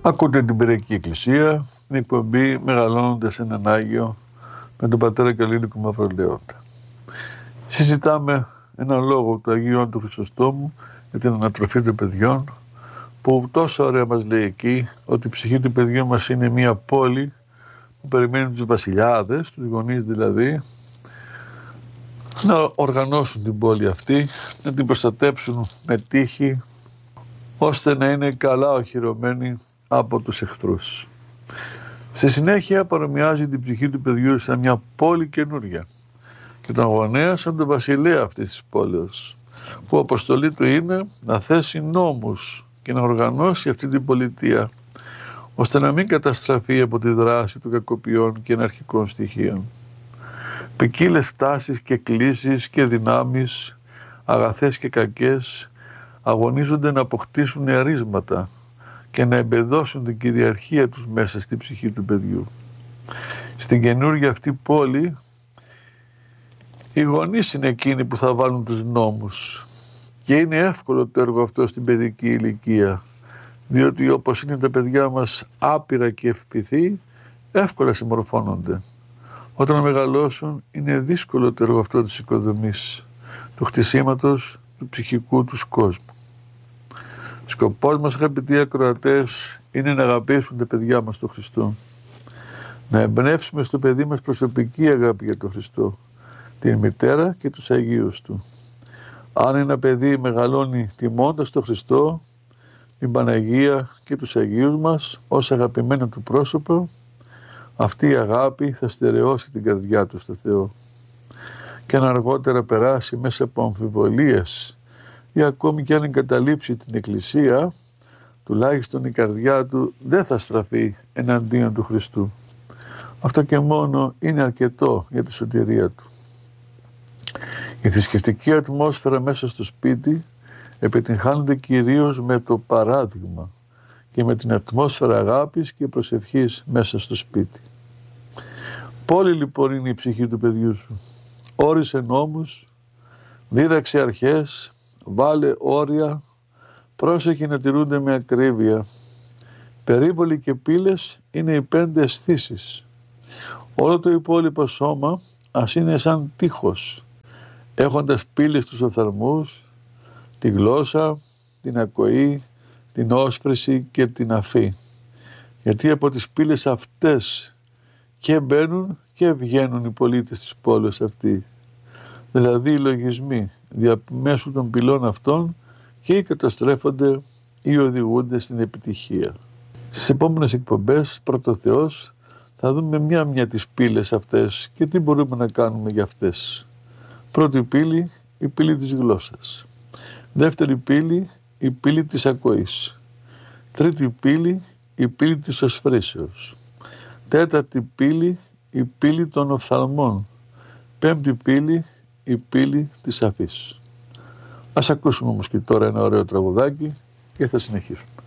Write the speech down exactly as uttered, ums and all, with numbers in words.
Ακούτε την Πυριακή Εκκλησία, την εκπομπή «Μεγαλώνοντας έναν Άγιο» με τον πατέρα Καλλίνικο Μαυρολέοντα. Συζητάμε ένα λόγο του Αγίου Ιωάννου του Χρυσοστόμου για την ανατροφή των παιδιών, που τόσο ωραία μας λέει εκεί ότι η ψυχή του παιδιού μας είναι μια πόλη που περιμένει τους βασιλιάδες, τους γονείς δηλαδή, να οργανώσουν την πόλη αυτή, να την προστατέψουν με τύχη, ώστε να είναι καλά οχυρωμένη από τους εχθρούς. Στη συνέχεια παρομοιάζει την ψυχή του παιδιού σαν μια πόλη καινούρια και τον γονέα σαν τον βασιλέα αυτής της πόλης, που αποστολή του είναι να θέσει νόμους και να οργανώσει αυτή την πολιτεία, ώστε να μην καταστραφεί από τη δράση των κακοποιών και αναρχικών στοιχείων. Ποικίλες τάσεις και κλίσεις και δυνάμεις, αγαθές και κακές, αγωνίζονται να αποκτήσουν ερίσματα και να εμπεδώσουν την κυριαρχία τους μέσα στη ψυχή του παιδιού. Στην καινούργια αυτή πόλη, οι γονείς είναι εκείνοι που θα βάλουν τους νόμους και είναι εύκολο το έργο αυτό στην παιδική ηλικία, διότι όπως είναι τα παιδιά μας άπειρα και ευπηθή, εύκολα συμμορφώνονται. Όταν μεγαλώσουν είναι δύσκολο το έργο αυτό της οικοδομής, του χτισήματος του ψυχικού τους κόσμου. Σκοπός μας, αγαπητοί ακροατές, είναι να αγαπήσουμε τα παιδιά μας τον Χριστό. Να εμπνεύσουμε στο παιδί μας προσωπική αγάπη για τον Χριστό, την μητέρα και τους Αγίους Του. Αν ένα παιδί μεγαλώνει τιμώντας τον Χριστό, την Παναγία και τους Αγίους μας ως αγαπημένο του πρόσωπο, αυτή η αγάπη θα στερεώσει την καρδιά του στο Θεό. Και αν αργότερα περάσει μέσα από αμφιβολίες ή ακόμη και αν εγκαταλείψει την Εκκλησία, τουλάχιστον η καρδιά του δεν θα στραφεί εναντίον του Χριστού. Αυτό και μόνο είναι αρκετό για τη σωτηρία του. Η θρησκευτική ατμόσφαιρα μέσα στο σπίτι επιτυγχάνονται κυρίως με το παράδειγμα και με την ατμόσφαιρα αγάπης και προσευχής μέσα στο σπίτι. Πόλη λοιπόν είναι η ψυχή του παιδιού σου. Όρισε νόμους, δίδαξε αρχές, βάλε όρια, πρόσεχε να τηρούνται με ακρίβεια. Περίβολοι και πύλες είναι οι πέντε αισθήσεις. Όλο το υπόλοιπο σώμα ας είναι σαν τείχος, έχοντας πύλες στους οφθαλμούς, τη γλώσσα, την ακοή, την όσφρηση και την αφή. Γιατί από τις πύλες αυτές και μπαίνουν και βγαίνουν οι πολίτες της πόλης αυτή. Δηλαδή οι λογισμοί διαμέσου των πυλών αυτών και ή καταστρέφονται ή οδηγούνται στην επιτυχία. Στις επόμενες εκπομπές, πρώτο Θεός, θα δούμε μια-μια τις πύλες αυτές και τι μπορούμε να κάνουμε για αυτές. Πρώτη πύλη, η πύλη της γλώσσας. Δεύτερη πύλη, η πύλη της ακοής. Τρίτη πύλη, η πύλη της osφρήσεως. Τέταρτη πύλη, η πύλη των οφθαλμών. Πέμπτη πύλη, η πύλη της αφής. Ας ακούσουμε όμως και τώρα ένα ωραίο τραγουδάκι και θα συνεχίσουμε.